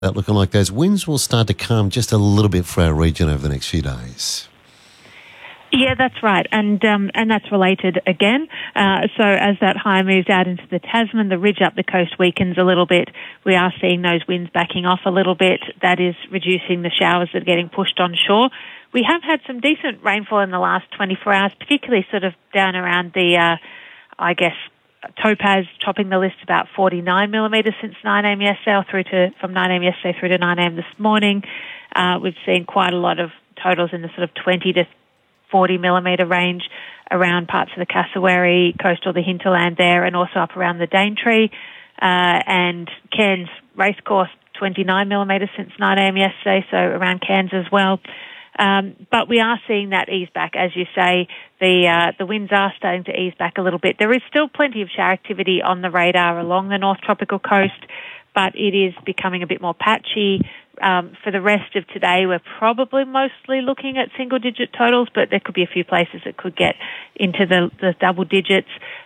That looking like those winds will start to calm just a little bit for our region over the next few days. Yeah, that's right, and that's related again. So as that high moves out into the Tasman, the ridge up the coast weakens a little bit. We are seeing those winds backing off a little bit. That is reducing the showers that are getting pushed on shore. We have had some decent rainfall in the last 24 hours, particularly sort of down around the, Topaz, topping the list about 49 millimetres since 9 a.m. yesterday, from 9 a.m. yesterday through to 9 a.m. this morning. We've seen quite a lot of totals in the sort of 20 to 40 millimetre range around parts of the Cassowary, coastal, the hinterland there, and also up around the Daintree. And Cairns Racecourse, 29 millimetres since 9 a.m. yesterday, so around Cairns as well. But we are seeing that ease back, as you say. The winds are starting to ease back a little bit. There is still plenty of shower activity on the radar along the North Tropical Coast, but it is becoming a bit more patchy. For the rest of today, we're probably mostly looking at single-digit totals, but there could be a few places that could get into the double digits.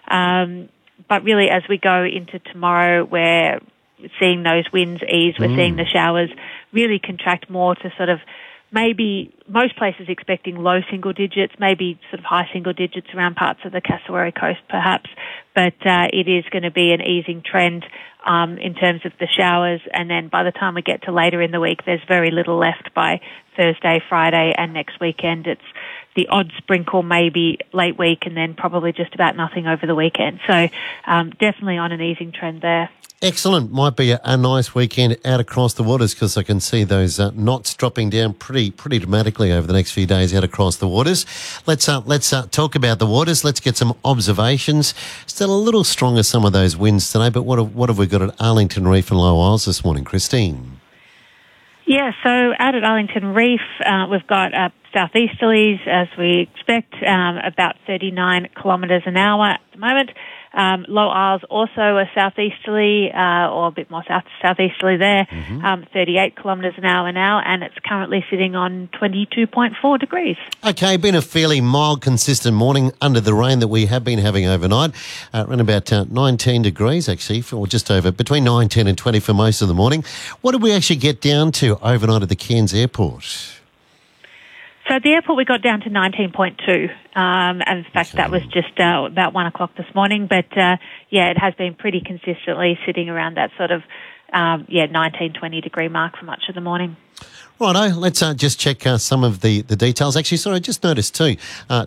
But really, as we go into tomorrow, we're seeing those winds ease. We're seeing the showers really contract more to sort of maybe most places expecting low single digits, maybe sort of high single digits around parts of the Cassowary Coast perhaps. But it is going to be an easing trend in terms of the showers. And then by the time we get to later in the week, there's very little left by Thursday, Friday, and next weekend. It's the odd sprinkle maybe late week and then probably just about nothing over the weekend. So definitely on an easing trend there. Excellent. Might be a nice weekend out across the waters because I can see those knots dropping down pretty dramatically over the next few days out across the waters. Let's talk about the waters. Let's get some observations. Still a little stronger, some of those winds today, but what have we got at Arlington Reef and Low Isles this morning, Christine? Yeah, so out at Arlington Reef, we've got southeasterlies, as we expect, about 39 kilometres an hour at the moment. Low Isles also a southeasterly, or a bit more southeasterly there, 38 kilometres an hour now, and it's currently sitting on 22.4 degrees. Okay, been a fairly mild, consistent morning under the rain that we have been having overnight. Around about 19 degrees, actually, or just over, between 19 and 20 for most of the morning. What did we actually get down to overnight at the Cairns Airport? So at the airport we got down to 19.2, and in fact that was just about 1 o'clock this morning, but it has been pretty consistently sitting around that sort of 19, 20 degree mark for much of the morning. Righto, let's just check some of the details. Actually, sorry, I just noticed too,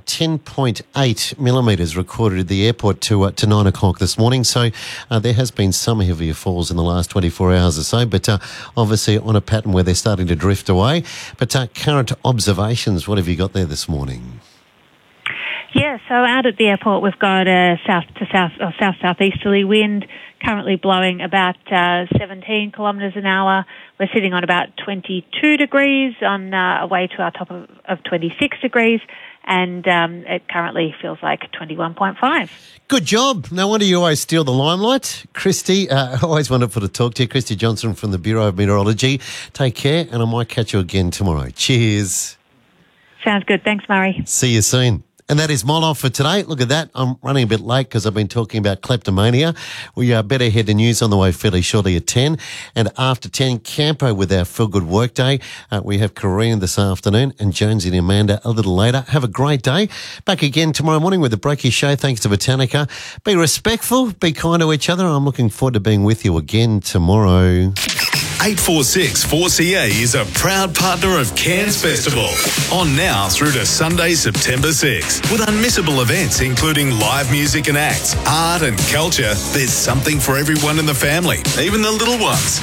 10.8 millimetres recorded at the airport to 9 o'clock this morning. So there has been some heavier falls in the last 24 hours or so, but obviously on a pattern where they're starting to drift away. But current observations, what have you got there this morning? Yeah, so out at the airport we've got a south-southeasterly wind currently blowing about 17 kilometres an hour. We're sitting on about 22 degrees on a way to our top of 26 degrees, and it currently feels like 21.5. Good job. No wonder you always steal the limelight. Christy, always wonderful to talk to you. Christy Johnson from the Bureau of Meteorology. Take care, and I might catch you again tomorrow. Cheers. Sounds good. Thanks, Murray. See you soon. And that is my life for today. Look at that. I'm running a bit late because I've been talking about kleptomania. We better head to news on the way fairly shortly at 10. And after 10, Campo with our Feel Good Workday. We have Karina this afternoon and Jonesy and Amanda a little later. Have a great day. Back again tomorrow morning with the Breaky Show. Thanks to Botanica. Be respectful. Be kind to each other. I'm looking forward to being with you again tomorrow. 846 4CA is a proud partner of Cairns Festival. On now through to Sunday, September 6, with unmissable events including live music and acts, art and culture. There's something for everyone in the family, even the little ones.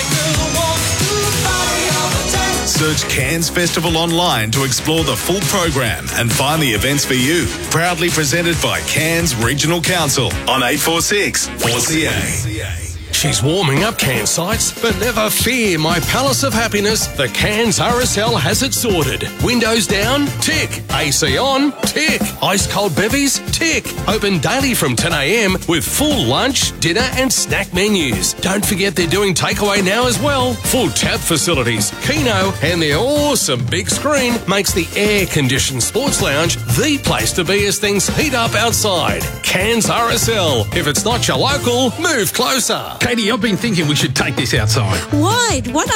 Search Cairns Festival online to explore the full program and find the events for you. Proudly presented by Cairns Regional Council on 846 4CA. She's warming up Cairns sites, but never fear, my Palace of Happiness, the Cairns RSL has it sorted. Windows down? Tick. AC on? Tick. Ice cold bevies? Tick. Open daily from 10 a.m. with full lunch, dinner and snack menus. Don't forget they're doing takeaway now as well. Full tap facilities, Keno and their awesome big screen makes the air-conditioned sports lounge the place to be as things heat up outside. Cairns RSL. If it's not your local, move closer. Katie, I've been thinking we should take this outside. Why? What